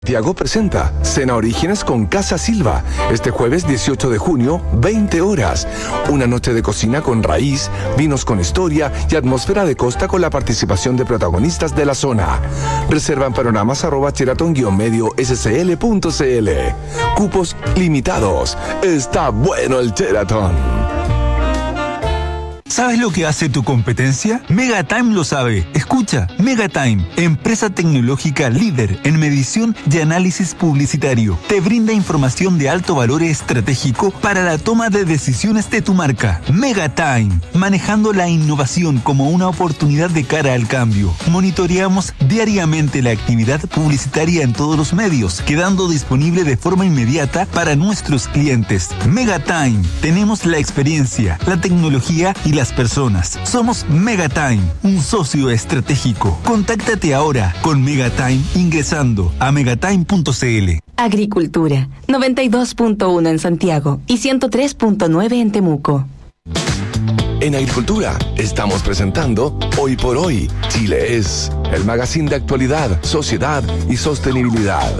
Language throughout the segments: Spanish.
Tiago presenta Cena Orígenes con Casa Silva, este jueves 18 de junio, 20 horas. Una noche de cocina con raíz, vinos con historia y atmósfera de costa con la participación de protagonistas de la zona. Reserva en panoramas @sheraton-scl.cl. Cupos limitados. Está bueno el Sheraton. ¿Sabes lo que hace tu competencia? Megatime lo sabe. Escucha, Megatime, empresa tecnológica líder en medición y análisis publicitario. Te brinda información de alto valor estratégico para la toma de decisiones de tu marca. Megatime, manejando la innovación como una oportunidad de cara al cambio. Monitoreamos diariamente la actividad publicitaria en todos los medios, quedando disponible de forma inmediata para nuestros clientes. Megatime, tenemos la experiencia, la tecnología y las personas. Somos Megatime, un socio estratégico. Contáctate ahora con Megatime ingresando a megatime.cl. Agricultura, 92.1 en Santiago y 103.9 en Temuco. En Agricultura estamos presentando Hoy por Hoy, Chile es, el magazine de actualidad, sociedad y sostenibilidad.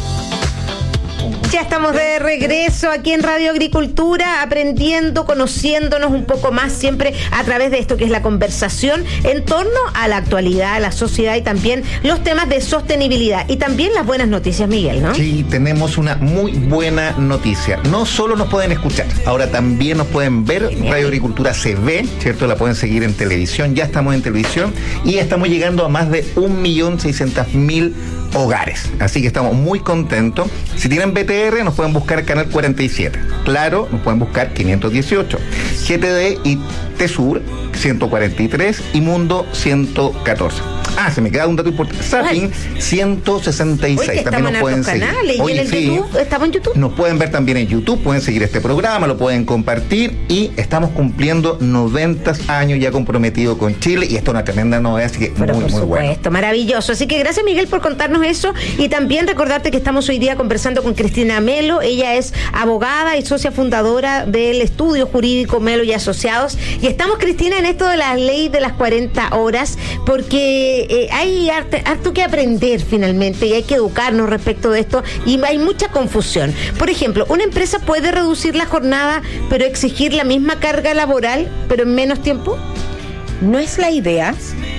Ya estamos de regreso aquí en Radio Agricultura, aprendiendo, conociéndonos un poco más, siempre a través de esto que es la conversación en torno a la actualidad, a la sociedad y también los temas de sostenibilidad y también las buenas noticias, Miguel, ¿no? Sí, tenemos una muy buena noticia. No solo nos pueden escuchar, ahora también nos pueden ver. Genial. Radio Agricultura se ve, ¿cierto? La pueden seguir en televisión, ya estamos en televisión y estamos llegando a más de 1.600.000 hogares. Así que estamos muy contentos. Si tienen BTR, nos pueden buscar Canal 47. Claro, nos pueden buscar 518. GTD y Tesur 143 y Mundo 114. Se me queda un dato importante. Zapping 166. Oye, también nos pueden seguir. ¿Y en el YouTube? ¿Estamos en YouTube? Nos pueden ver también en YouTube, pueden seguir este programa, lo pueden compartir y estamos cumpliendo 90 años ya comprometidos con Chile y esto es una tremenda novedad, así que pero muy, por muy bueno. Supuesto, maravilloso. Así que gracias, Miguel, por contarnos eso y también recordarte que estamos hoy día conversando con Cristina Melo. Ella es abogada y socia fundadora del estudio jurídico Melo y Asociados y estamos, Cristina, en esto de la ley de las 40 horas porque hay harto que aprender finalmente y hay que educarnos respecto de esto y hay mucha confusión. Por ejemplo, una empresa puede reducir la jornada pero exigir la misma carga laboral pero en menos tiempo. No es la idea,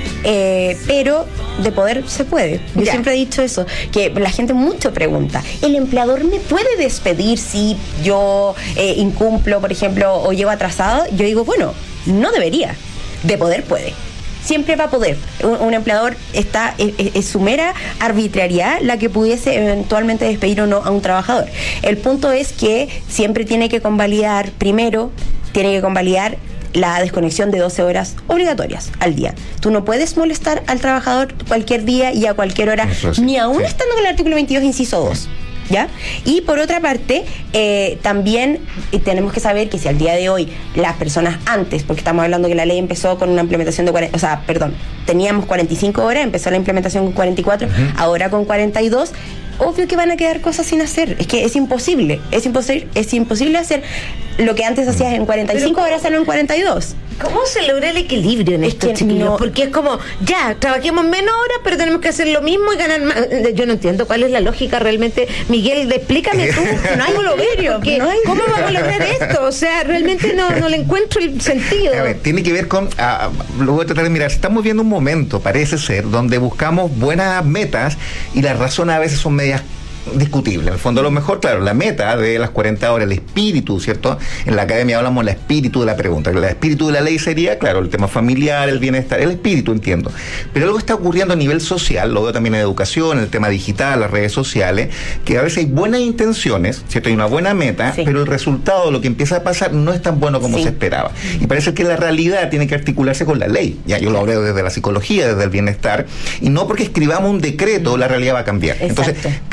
pero de poder se puede. Yo siempre he dicho eso, que la gente mucho pregunta, ¿el empleador me puede despedir si yo incumplo, por ejemplo, o llego atrasado? Yo digo, bueno, no debería, de poder puede. Siempre va a poder. Un empleador es su mera arbitrariedad la que pudiese eventualmente despedir o no a un trabajador. El punto es que siempre tiene que convalidar, primero, tiene que convalidar la desconexión de 12 horas obligatorias al día. Tú no puedes molestar al trabajador cualquier día y a cualquier hora, ni aún estando con el artículo 22, inciso 2. ¿Ya? Y por otra parte, también tenemos que saber que si al día de hoy las personas antes, porque estamos hablando que la ley empezó con una implementación de teníamos 45 horas, empezó la implementación con 44, ahora con 42, obvio que van a quedar cosas sin hacer. Es que es imposible hacer lo que antes hacías en 45 horas, hacerlo en 42. ¿Cómo se logra el equilibrio en esto, chiquillos? No, porque es como, ya, trabajemos menos horas, pero tenemos que hacer lo mismo y ganar más. Yo no entiendo cuál es la lógica realmente. Miguel, explícame tú. No hay logro. ¿Cómo vamos a lograr esto? O sea, realmente no le encuentro el sentido. A ver, tiene que ver con, lo voy a tratar de mirar, estamos viendo un momento, parece ser, donde buscamos buenas metas y las razones a veces son medias discutible. En el fondo, a lo mejor, claro, la meta de las 40 horas, el espíritu, ¿cierto? En la academia hablamos del espíritu de la pregunta. El espíritu de la ley sería, claro, el tema familiar, el bienestar, el espíritu, entiendo. Pero algo está ocurriendo a nivel social, lo veo también en educación, en el tema digital, las redes sociales, que a veces hay buenas intenciones, ¿cierto? Hay una buena meta, pero el resultado, lo que empieza a pasar, no es tan bueno como se esperaba. Y parece que la realidad tiene que articularse con la ley. Ya, yo lo hablo desde la psicología, desde el bienestar, y no porque escribamos un decreto, la realidad va a cambiar. Entonces, creo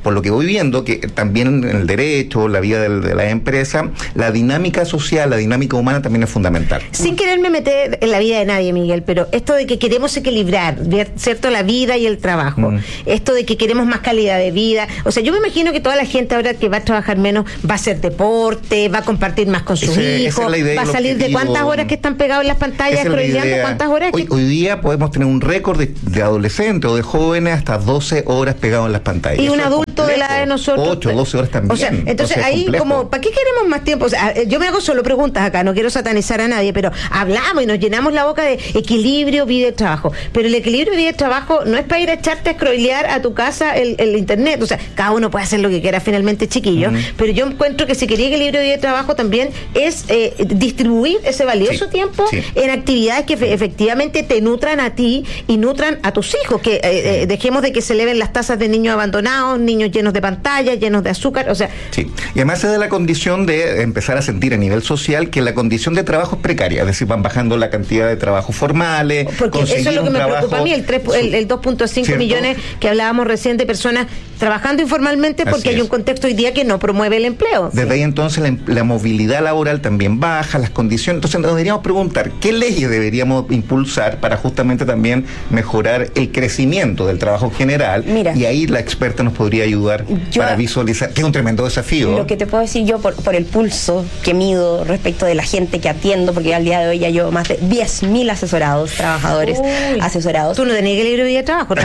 por lo que voy viendo, que también en el derecho, la vida de la empresa, la dinámica social, la dinámica humana también es fundamental. Sin quererme meter en la vida de nadie, Miguel, pero esto de que queremos equilibrar, ¿cierto?, la vida y el trabajo, esto de que queremos más calidad de vida, o sea, yo me imagino que toda la gente ahora que va a trabajar menos va a hacer deporte, va a compartir más con sus hijos, va a salir de cuántas horas que están pegados en las pantallas, scrolleando, cuántas horas. Hoy día podemos tener un récord de adolescentes o de jóvenes hasta 12 horas pegados en las pantallas. Y un adulto de la edad de nosotros 8, 12 horas también. O sea, entonces ahí como, ¿para qué queremos más tiempo? O sea, yo me hago solo preguntas acá, no quiero satanizar a nadie, pero hablamos y nos llenamos la boca de equilibrio, vida y trabajo. Pero el equilibrio, vida y trabajo no es para ir a echarte a scrollear a tu casa el internet. O sea, cada uno puede hacer lo que quiera finalmente, chiquillos, pero yo encuentro que si quería equilibrio, vida y trabajo también es distribuir ese valioso tiempo en actividades que efectivamente te nutran a ti y nutran a tus hijos, que dejemos de que se eleven las tasas de niños abandonados, niños llenos de pantallas, llenos de azúcar, o sea... Sí, y además se da la condición de empezar a sentir a nivel social que la condición de trabajo es precaria, es decir, van bajando la cantidad de trabajos formales. Porque eso es lo que me preocupa a mí, el 2.5 millones que hablábamos recién de personas trabajando informalmente porque hay un contexto hoy día que no promueve el empleo. Desde ahí entonces la movilidad laboral también baja, las condiciones. Entonces nos deberíamos preguntar, ¿qué leyes deberíamos impulsar para justamente también mejorar el crecimiento del trabajo general? Mira, y ahí la experta nos podría ayudar para visualizar, que es un tremendo desafío. Lo que te puedo decir yo por el pulso que mido respecto de la gente que atiendo, porque al día de hoy ya llevo más de 10.000 asesorados, trabajadores asesorados. Tú no tenés equilibrio de vida de trabajo.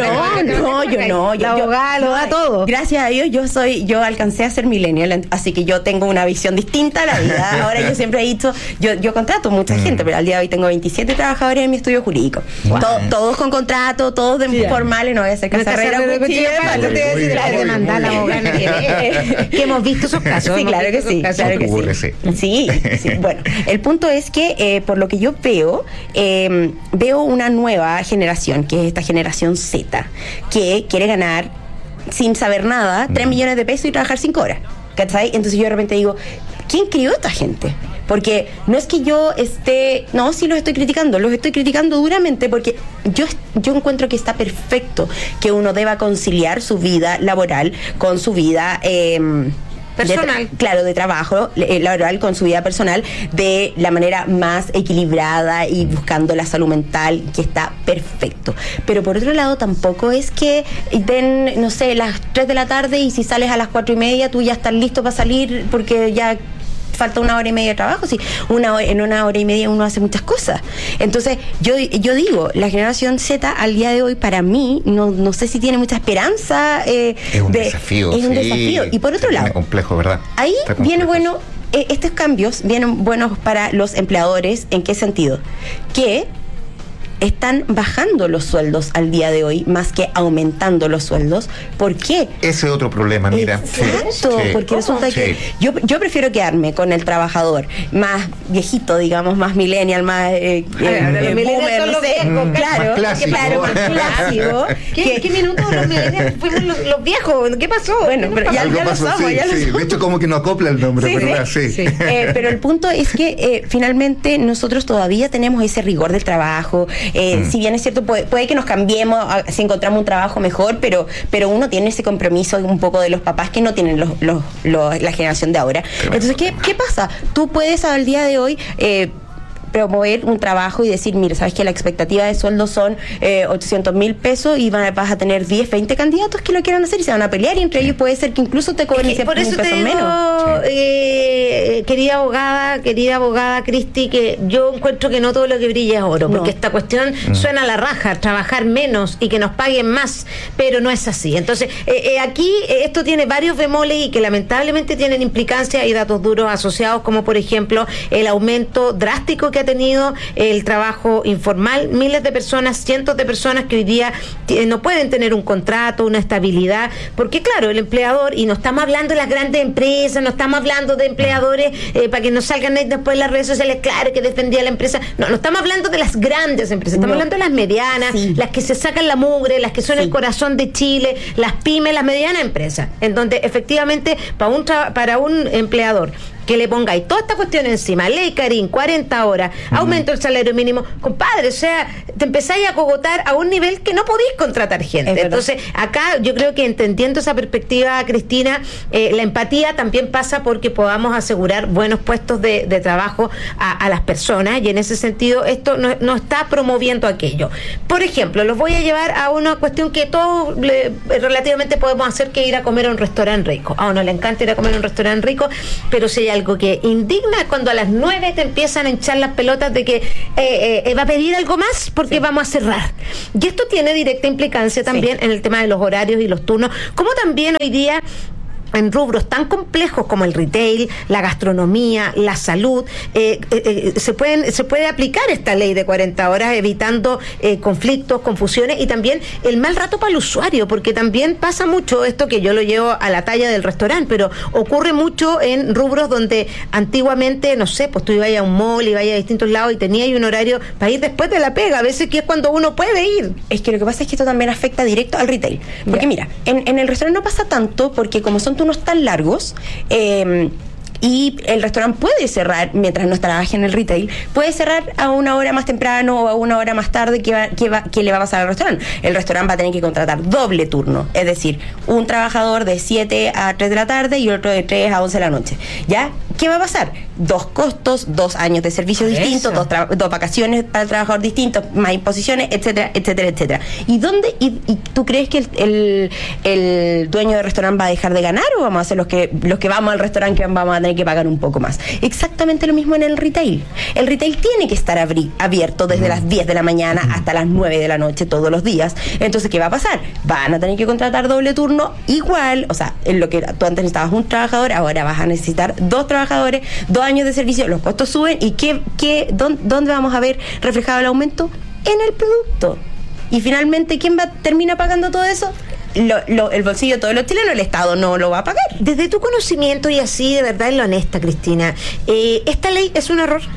No, yo no. La abogada lo da todo. Gracias a Dios yo alcancé a ser millennial, así que yo tengo una visión distinta a la vida. Ahora yo siempre he dicho, yo contrato mucha gente, pero al día de hoy tengo 27 trabajadores en mi estudio jurídico. Wow. Todos con contrato, todos formales, no voy a hacer casarrera. Demandar a la abogada que hemos visto esos casos. Sí, claro que sí. Claro que sí. Sí. Bueno, el punto es que por lo que yo veo una nueva generación, que es esta generación Z, que quiere ganar sin saber nada 3 millones de pesos y trabajar 5 horas. ¿Cachai? Entonces yo de repente digo, ¿quién crió a esta gente? Porque no es que yo sí los estoy criticando duramente, porque yo encuentro que está perfecto que uno deba conciliar su vida laboral con su vida personal. De trabajo laboral con su vida personal de la manera más equilibrada y buscando la salud mental, que está perfecto. Pero por otro lado tampoco es que den, no sé, las 3 de la tarde y si sales a las 4:30 tú ya estás listo para salir porque ya falta 1 hora y media de trabajo. Sí, en 1 hora y media uno hace muchas cosas. Entonces yo digo, la generación Z al día de hoy para mí no sé si tiene mucha esperanza. Es un desafío. Es un desafío. Y por otro lado, es complejo, ¿verdad? Ahí viene bueno, estos cambios vienen buenos para los empleadores. ¿En qué sentido? Que están bajando los sueldos al día de hoy más que aumentando los sueldos. ¿Por qué? Ese es otro problema, mira. Exacto, porque resulta que yo prefiero quedarme con el trabajador más viejito, digamos, más millennial, más boomer, no sé, más clásico. ¿Qué minutos los millennials fuimos los viejos? ¿Qué pasó? Bueno, pero ya lo somos. De hecho, como que no acopla el nombre, ¿verdad? Sí. Pero el punto es que finalmente nosotros todavía tenemos ese rigor del trabajo. Si bien es cierto, puede que nos cambiemos si encontramos un trabajo mejor, pero uno tiene ese compromiso un poco de los papás que no tienen la generación de ahora. Entonces, ¿qué pasa? Tú puedes al día de hoy promover un trabajo y decir, mira, sabes que la expectativa de sueldo son 800.000 pesos y vas a tener 10, 20 candidatos que lo quieran hacer y se van a pelear y entre ellos puede ser que incluso te cobren 100 pesos menos. Querida abogada Cristi, que yo encuentro que no todo lo que brilla es oro, porque esta cuestión suena a la raja, trabajar menos y que nos paguen más, pero no es así. Entonces, aquí esto tiene varios bemoles y que lamentablemente tienen implicancias y datos duros asociados, como por ejemplo el aumento drástico que ha tenido el trabajo informal, miles de personas, cientos de personas que hoy día no pueden tener un contrato, una estabilidad, porque claro, el empleador, y no estamos hablando de las grandes empresas, no estamos hablando de empleadores para que nos salgan ahí después en las redes sociales, claro, que defendía la empresa, no estamos hablando de las grandes empresas, estamos hablando de las medianas, las que se sacan la mugre, las que son el corazón de Chile, las pymes, las medianas empresas, en donde efectivamente para un empleador que le pongáis toda esta cuestión encima, ley Karim, 40 horas, aumento del salario mínimo, compadre, o sea, te empezáis a cogotar a un nivel que no podéis contratar gente. Entonces, acá yo creo que entendiendo esa perspectiva, Cristina, la empatía también pasa porque podamos asegurar buenos puestos de trabajo a las personas, y en ese sentido esto no está promoviendo aquello. Por ejemplo, los voy a llevar a una cuestión que todos relativamente podemos hacer, que ir a comer a un restaurante rico. A uno le encanta ir a comer a un restaurante rico, pero si hay algo que indigna es cuando a las 9 te empiezan a hinchar las pelotas de que va a pedir algo más porque vamos a cerrar. Y esto tiene directa implicancia también en el tema de los horarios y los turnos, como también hoy día en rubros tan complejos como el retail, la gastronomía, la salud, se puede aplicar esta ley de 40 horas evitando conflictos, confusiones y también el mal rato para el usuario, porque también pasa mucho esto, que yo lo llevo a la talla del restaurante, pero ocurre mucho en rubros donde antiguamente, no sé, pues tú ibas a un mall, ibas a distintos lados y tenías un horario para ir después de la pega, a veces que es cuando uno puede ir. Es que lo que pasa es que esto también afecta directo al retail, porque mira, en el restaurante no pasa tanto, porque como son turnos tan largos, y el restaurante puede cerrar mientras no trabaje en el retail, puede cerrar a una hora más temprano o a una hora más tarde. ¿Qué le va a pasar al restaurante? El restaurante va a tener que contratar doble turno, es decir, un trabajador de 7 a 3 de la tarde y otro de 3 a 11 de la noche. ¿Ya? ¿Qué va a pasar? 2 costos, 2 años de servicio distintos, 2 vacaciones para el trabajador distintos, más imposiciones, etcétera, etcétera, etcétera. ¿Y dónde? ¿Y tú crees que el dueño del restaurante va a dejar de ganar, o vamos a ser los que vamos al restaurante que vamos a tener que pagar un poco más? Exactamente lo mismo en el retail. El retail tiene que estar abierto desde las 10 de la mañana hasta las 9 de la noche todos los días. Entonces, ¿qué va a pasar? Van a tener que contratar doble turno igual, o sea, en lo que tú antes necesitabas un trabajador, ahora vas a necesitar 2 trabajadores, 2 años de servicio, los costos suben. ¿Y dónde vamos a ver reflejado el aumento? En el producto. Y finalmente, ¿quién termina pagando todo eso? El bolsillo de todos los chilenos. El Estado no lo va a pagar. Desde tu conocimiento y así de verdad en lo honesta, Cristina, ¿esta ley es un error?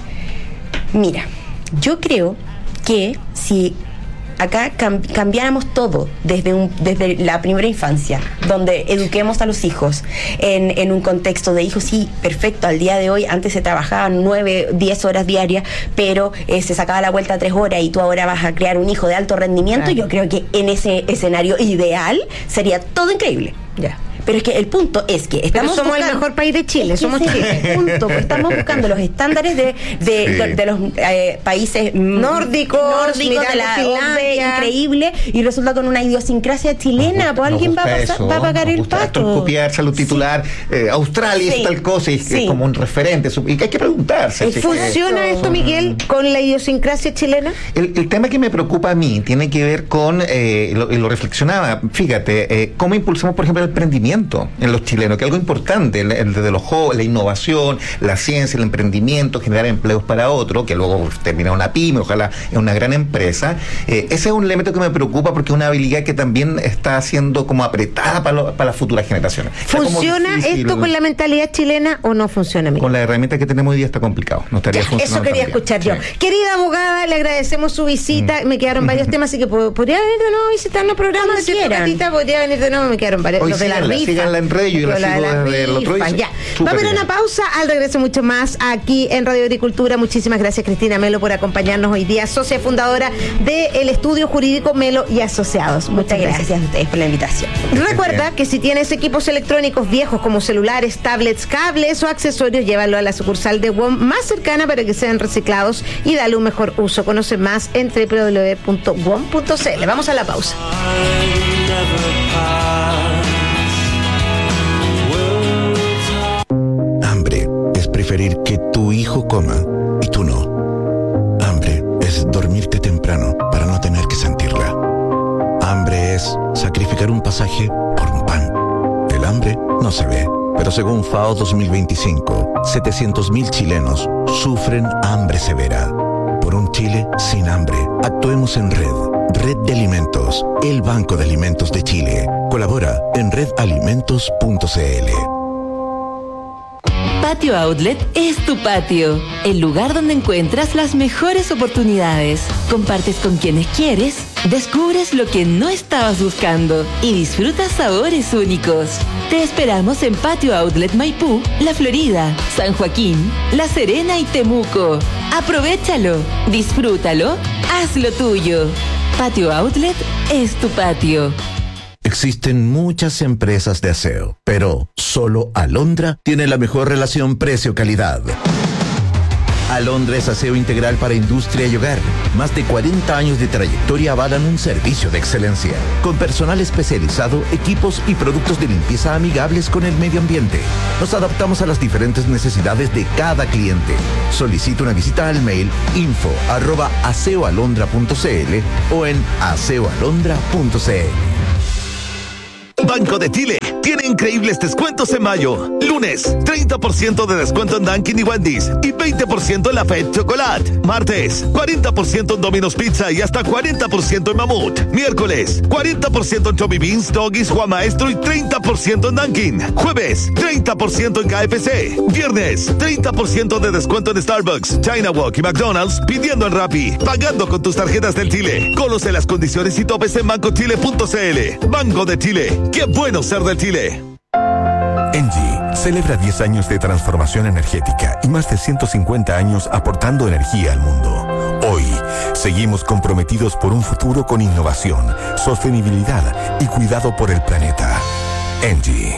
Mira, yo creo que si acá cambiáramos todo desde la primera infancia, donde eduquemos a los hijos en un contexto de hijos, sí, perfecto, al día de hoy antes se trabajaban 9, 10 horas diarias, pero se sacaba la vuelta 3 horas y tú ahora vas a crear un hijo de alto rendimiento. Claro. Yo creo que en ese escenario ideal sería todo increíble. Ya. Pero es que el punto es que somos el mejor país de Chile, somos Chile. El punto, pues estamos buscando los estándares de los países nórdicos de la Finlandia, increíble, y resulta con una idiosincrasia chilena. Pues alguien va a pagar el pato. Copiar, salud titular, Australia es tal cosa, y es como un referente, y que hay que preguntarse. ¿Funciona esto, Miguel, con la idiosincrasia chilena? El tema que me preocupa a mí tiene que ver con, lo reflexionaba, fíjate, cómo impulsamos, por ejemplo, el emprendimiento en los chilenos, que es algo importante, desde los jóvenes, la innovación, la ciencia, el emprendimiento, generar empleos para otro, que luego termina una pyme, ojalá en una gran empresa. Ese es un elemento que me preocupa, porque es una habilidad que también está siendo como apretada para las futuras generaciones. ¿Funciona esto con la mentalidad chilena o no funciona, Miguel? Con la herramienta que tenemos hoy día está complicado. No estaría funcionando. Eso quería escuchar yo. Querida abogada, le agradecemos su visita. Me quedaron varios temas, así que podría venir de nuevo a visitarnos programas. Podría venir de nuevo, me quedaron varios. Hoy los de la rifa. Síganla en radio, y la sigo desde el otro día. Ya. Vamos a ver una pausa, al regreso mucho más aquí en Radio Agricultura. Muchísimas gracias, Cristina Melo, por acompañarnos hoy día, socia fundadora del Estudio Jurídico Melo y Asociados. Muchas gracias a ustedes por la invitación. Recuerda que si tienes equipos electrónicos viejos como celulares, tablets, cables o accesorios, llévalo a la sucursal de WOM más cercana para que sean reciclados y dale un mejor uso. Conoce más en www.wom.cl. Vamos a la pausa. Hambre es preferir que tu hijo coma y tú no. Hambre es dormirte temprano para no tener que sentirla. Hambre es sacrificar un pasaje por un pan. El hambre no se ve, pero según FAO 2025, 700.000 chilenos sufren hambre severa. Por un Chile sin hambre, actuemos en red. Red de Alimentos, el Banco de Alimentos de Chile. Colabora en redalimentos.cl. Patio Outlet es tu patio, el lugar donde encuentras las mejores oportunidades. Compartes con quienes quieres, descubres lo que no estabas buscando y disfrutas sabores únicos. Te esperamos en Patio Outlet Maipú, La Florida, San Joaquín, La Serena y Temuco. Aprovéchalo, disfrútalo, hazlo tuyo. Patio Outlet es tu patio. Existen muchas empresas de aseo, pero solo Alondra tiene la mejor relación precio-calidad. Alondra es aseo integral para industria y hogar. Más de 40 años de trayectoria avalan un servicio de excelencia, con personal especializado, equipos y productos de limpieza amigables con el medio ambiente. Nos adaptamos a las diferentes necesidades de cada cliente. Solicita una visita al mail info@aseoalondra.cl o en aseoalondra.cl. Banco de Chile tiene increíbles descuentos en mayo. Lunes, 30% de descuento en Dunkin' y Wendy's y 20% en la Fed Chocolate. Martes, 40% en Domino's Pizza y hasta 40% en Mamut. Miércoles, 40% en Chubby Beans, Doggies, Juan Maestro y 30% en Dunkin'. Jueves, 30% en KFC. Viernes, 30% de descuento en Starbucks, China Walk y McDonald's pidiendo en Rappi. Pagando con tus tarjetas del Chile. Conoce las condiciones y topes en bancochile.cl. Banco de Chile. ¡Qué bueno ser del Chile! Engie celebra 10 años de transformación energética y más de 150 años aportando energía al mundo. Hoy, seguimos comprometidos por un futuro con innovación, sostenibilidad y cuidado por el planeta. Engie.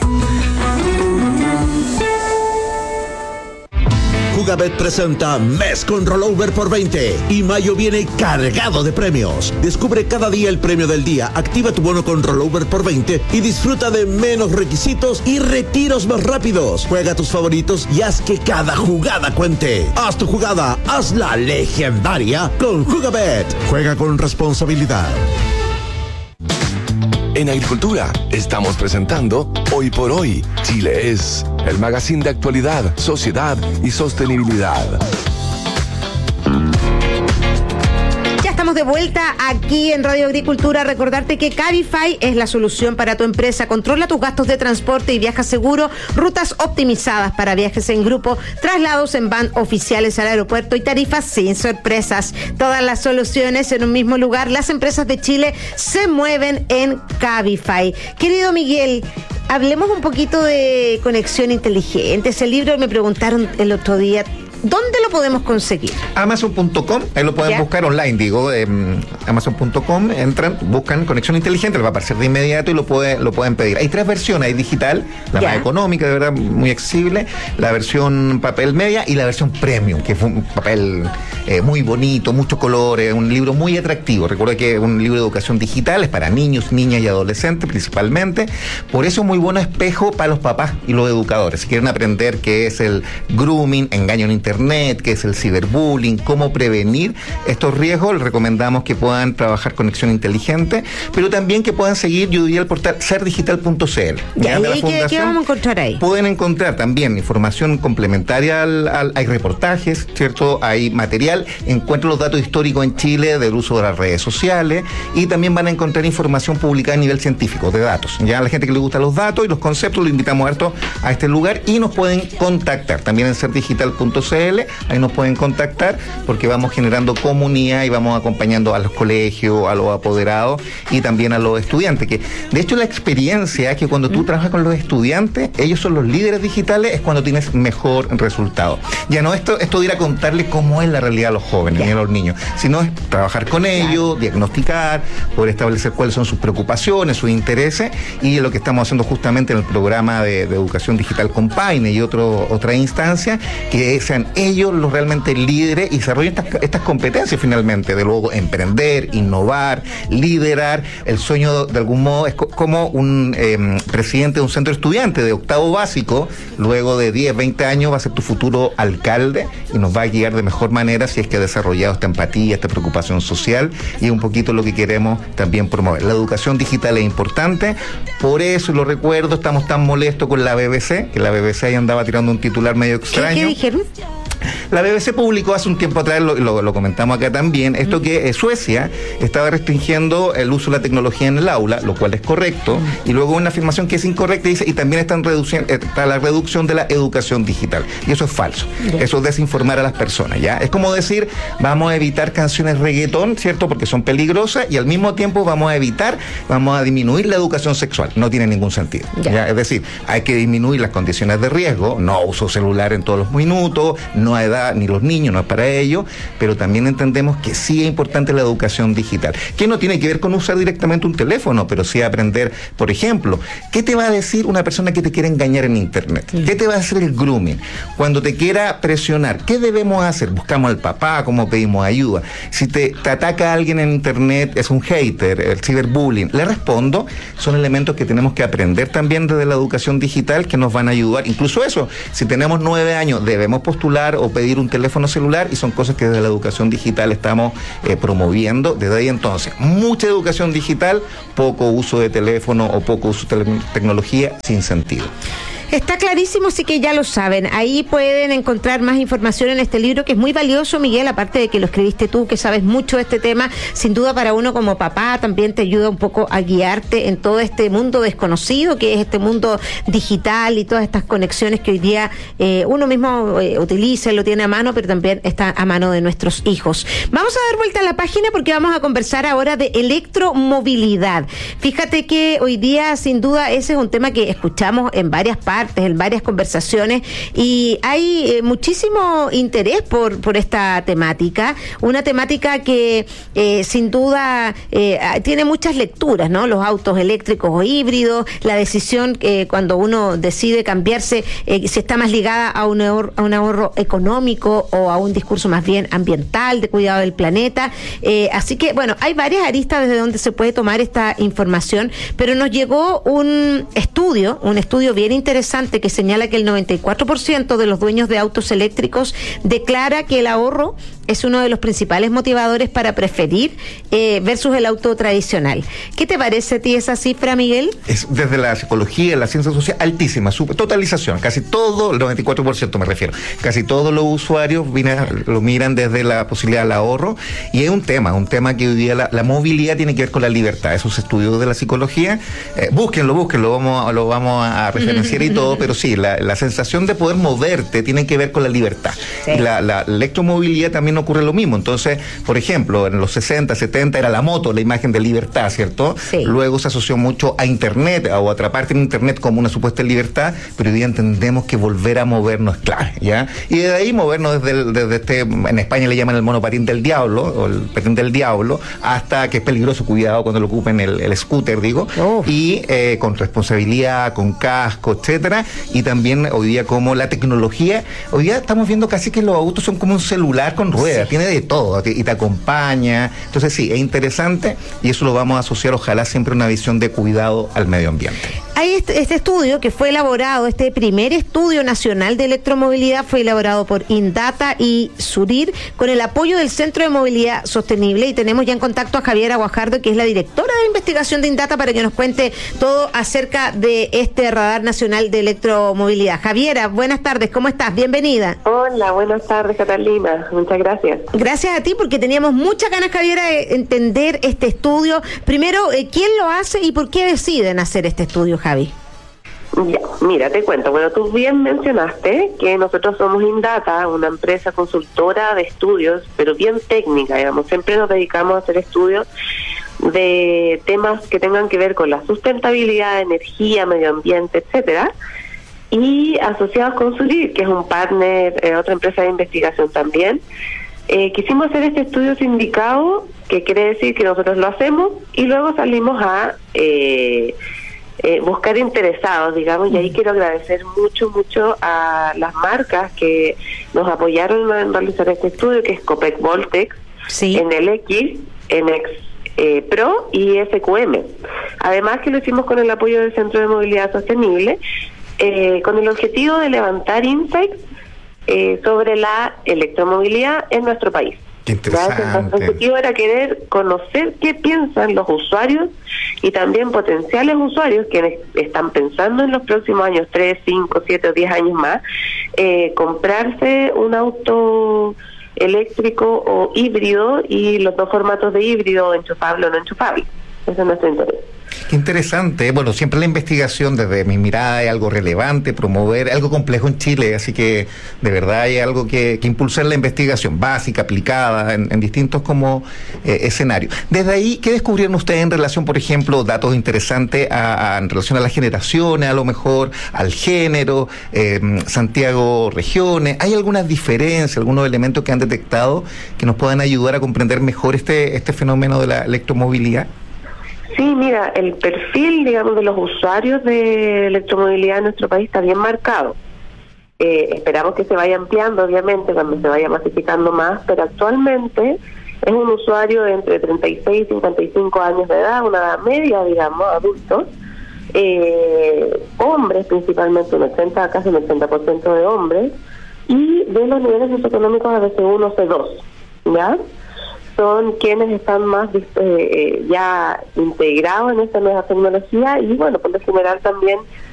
Jugabet presenta Mes con Rollover por 20 y mayo viene cargado de premios. Descubre cada día el premio del día, activa tu bono con Rollover por 20 y disfruta de menos requisitos y retiros más rápidos. Juega tus favoritos y haz que cada jugada cuente. Haz tu jugada, hazla legendaria con Jugabet. Juega con responsabilidad. En Agricultura estamos presentando Hoy por Hoy, Chile es, el magazine de actualidad, sociedad y sostenibilidad. Estamos de vuelta aquí en Radio Agricultura. Recordarte que Cabify es la solución para tu empresa. Controla tus gastos de transporte y viaja seguro. Rutas optimizadas para viajes en grupo, traslados en van oficiales al aeropuerto y tarifas sin sorpresas. Todas las soluciones en un mismo lugar. Las empresas de Chile se mueven en Cabify. Querido Miguel, hablemos un poquito de conexión inteligente. Ese libro me preguntaron el otro día. ¿Dónde lo podemos conseguir? Amazon.com, ahí lo pueden buscar online, Amazon.com, entran, buscan conexión inteligente, les va a aparecer de inmediato y lo pueden pedir. Hay 3 versiones, hay digital, la más económica, de verdad, muy accesible, la versión papel media y la versión premium, que fue un papel muy bonito, muchos colores, un libro muy atractivo. Recuerda que un libro de educación digital es para niños, niñas y adolescentes principalmente, por eso es muy buen espejo para los papás y los educadores. Si quieren aprender qué es el grooming, engaño en internet, qué es el ciberbullying, cómo prevenir estos riesgos, les recomendamos que puedan trabajar conexión inteligente, pero también que puedan seguir, yo diría, el portal serdigital.cl. ¿Qué vamos a encontrar ahí? Pueden encontrar también información complementaria hay reportajes, ¿cierto? Hay material, encuentran los datos históricos en Chile del uso de las redes sociales y también van a encontrar información publicada a nivel científico de datos. Ya a la gente que le gusta los datos y los conceptos, lo invitamos harto a este lugar y nos pueden contactar también en serdigital.cl. Ahí nos pueden contactar porque vamos generando comunidad y vamos acompañando a los colegios, a los apoderados y también a los estudiantes, que de hecho la experiencia es que cuando tú trabajas con los estudiantes, ellos son los líderes digitales, es cuando tienes mejor resultado. Ya no esto de ir a contarles cómo es la realidad a los jóvenes y a los niños, sino es trabajar con ellos, diagnosticar, poder establecer cuáles son sus preocupaciones, sus intereses, y lo que estamos haciendo justamente en el programa de educación digital con Paine y otra instancia, que sean ellos los realmente líderes y desarrollen estas competencias finalmente, de luego emprender, innovar, liderar. El sueño de algún modo es como un presidente de un centro estudiante de octavo básico, luego de 10, 20 años va a ser tu futuro alcalde y nos va a guiar de mejor manera si es que ha desarrollado esta empatía, esta preocupación social, y es un poquito lo que queremos también promover. La educación digital es importante, por eso, y lo recuerdo, estamos tan molestos con la BBC, que la BBC ahí andaba tirando un titular medio extraño. ¿Qué dijeron? La BBC publicó hace un tiempo atrás, lo comentamos acá también, esto que Suecia estaba restringiendo el uso de la tecnología en el aula, lo cual es correcto, y luego una afirmación que es incorrecta dice, y también está la reducción de la educación digital. Y eso es falso. Eso es desinformar a las personas, ¿ya? Es como decir, vamos a evitar canciones reggaetón, ¿cierto? Porque son peligrosas, y al mismo tiempo vamos a disminuir la educación sexual. No tiene ningún sentido. ¿Ya? Es decir, hay que disminuir las condiciones de riesgo, no uso celular en todos los minutos, no a edad, ni los niños, no es para ello, pero también entendemos que sí es importante la educación digital, que no tiene que ver con usar directamente un teléfono, pero sí aprender, por ejemplo, ¿qué te va a decir una persona que te quiere engañar en internet? ¿Qué te va a hacer el grooming? Cuando te quiera presionar, ¿qué debemos hacer? Buscamos al papá, ¿cómo pedimos ayuda? Si te ataca alguien en internet, es un hater, el ciberbullying, ¿le respondo? Son elementos que tenemos que aprender también desde la educación digital, que nos van a ayudar. Incluso eso, si tenemos 9 años, debemos postular o pedir un teléfono celular, y son cosas que desde la educación digital estamos promoviendo. Desde ahí entonces, mucha educación digital, poco uso de teléfono o poco uso de tecnología sin sentido. Está clarísimo, así que ya lo saben. Ahí pueden encontrar más información en este libro, que es muy valioso, Miguel, aparte de que lo escribiste tú, que sabes mucho de este tema. Sin duda, para uno como papá también te ayuda un poco a guiarte en todo este mundo desconocido, que es este mundo digital y todas estas conexiones que hoy día uno mismo utiliza, lo tiene a mano, pero también está a mano de nuestros hijos. Vamos a dar vuelta a la página porque vamos a conversar ahora de electromovilidad. Fíjate que hoy día, sin duda, ese es un tema que escuchamos en varias partes, en varias conversaciones, y hay muchísimo interés por esta temática, una temática que sin duda tiene muchas lecturas, ¿no? Los autos eléctricos o híbridos, la decisión cuando uno decide cambiarse, si está más ligada a un ahorro económico o a un discurso más bien ambiental, de cuidado del planeta. Así que, bueno, hay varias aristas desde donde se puede tomar esta información, pero nos llegó un estudio bien interesante que señala que el 94% de los dueños de autos eléctricos declara que el ahorro es uno de los principales motivadores para preferir versus el auto tradicional. ¿Qué te parece a ti esa cifra, Miguel? Es desde la psicología, la ciencia social, altísima, totalización, casi todo, el 94% me refiero, casi todos los usuarios lo miran desde la posibilidad del ahorro, y es un tema que hoy día la movilidad tiene que ver con la libertad. Esos estudios de la psicología, búsquenlo, lo vamos a referenciar y todo, pero sí, la sensación de poder moverte tiene que ver con la libertad. Sí. Y la electromovilidad también ocurre lo mismo. Entonces, por ejemplo, en los 60, 70 era la moto, la imagen de libertad, ¿cierto? Sí. Luego se asoció mucho a internet o a atraparte en internet como una supuesta libertad, pero hoy día entendemos que volver a movernos es clave, ¿ya? Y de ahí movernos desde en España le llaman el monopatín del diablo, o el patín del diablo, hasta que es peligroso, cuidado cuando lo ocupen el scooter, digo, y con responsabilidad, con casco, etcétera, y también hoy día como la tecnología, hoy día estamos viendo casi que los autos son como un celular con ruedas, tiene de todo, y te acompaña. Entonces sí, es interesante, y eso lo vamos a asociar, ojalá, siempre a una visión de cuidado al medio ambiente. Hay este estudio que fue elaborado, este primer estudio nacional de electromovilidad fue elaborado por Indata y Surir con el apoyo del Centro de Movilidad Sostenible, y tenemos ya en contacto a Javiera Guajardo, que es la directora de investigación de Indata, para que nos cuente todo acerca de este radar nacional de electromovilidad. Javiera, buenas tardes, ¿cómo estás? Bienvenida. Hola, buenas tardes, Catalina. Muchas gracias. Gracias a ti, porque teníamos muchas ganas, Javiera, de entender este estudio. Primero, ¿quién lo hace y por qué deciden hacer este estudio, Javi? Ya, mira, te cuento. Bueno, tú bien mencionaste que nosotros somos Indata, una empresa consultora de estudios, pero bien técnica, digamos. Siempre nos dedicamos a hacer estudios de temas que tengan que ver con la sustentabilidad, energía, medio ambiente, etcétera, y asociados con Surir, que es un partner, otra empresa de investigación también. Quisimos hacer este estudio sindicado, que quiere decir que nosotros lo hacemos y luego salimos a buscar interesados, digamos, y ahí quiero agradecer mucho a las marcas que nos apoyaron en realizar este estudio, que es Copec Voltex, NLX, NX Pro y SQM. Además que lo hicimos con el apoyo del Centro de Movilidad Sostenible, con el objetivo de levantar insights sobre la electromovilidad en nuestro país. Qué interesante. Entonces, el objetivo era querer conocer qué piensan los usuarios y también potenciales usuarios quienes están pensando en los próximos años, 3, 5, 7 o 10 años más, comprarse un auto eléctrico o híbrido, y los dos formatos de híbrido, enchufable o no enchufable. Ese es nuestro interés. Qué interesante. Bueno, siempre la investigación, desde mi mirada, es algo relevante, promover, algo complejo en Chile, así que de verdad hay algo que impulsar la investigación básica, aplicada, en distintos como escenarios. Desde ahí, ¿qué descubrieron ustedes en relación, por ejemplo, datos interesantes en relación a las generaciones, a lo mejor, al género, Santiago, regiones? ¿Hay algunas diferencias, algunos elementos que han detectado que nos puedan ayudar a comprender mejor este fenómeno de la electromovilidad? Sí, mira, el perfil, digamos, de los usuarios de electromovilidad en nuestro país está bien marcado. Esperamos que se vaya ampliando, obviamente, cuando se vaya masificando más, pero actualmente es un usuario de entre 36 y 55 años de edad, una edad media, digamos, adultos, hombres principalmente, casi un 80% de hombres, y de los niveles socioeconómicos a C1, C2, ¿ya? Son quienes están más ya integrados en esta nueva tecnología, y bueno, por lo general también